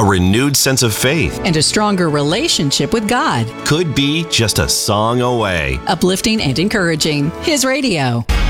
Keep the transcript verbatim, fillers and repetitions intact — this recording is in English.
a renewed sense of faith, and a stronger relationship with God. could be just a song away. Uplifting and encouraging. His radio.